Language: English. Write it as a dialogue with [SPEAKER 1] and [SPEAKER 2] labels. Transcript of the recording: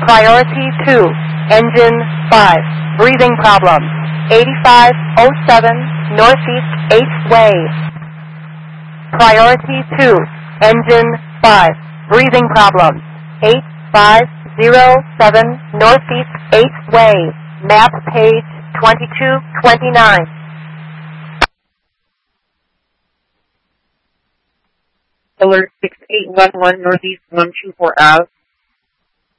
[SPEAKER 1] Priority 2, engine 5, breathing problems. 8507 Northeast 8th Way. Priority 2, engine 5, breathing problems. 8507 Northeast 8th Way. Map page 2229.
[SPEAKER 2] Alert 6811 Northeast 124 Ave.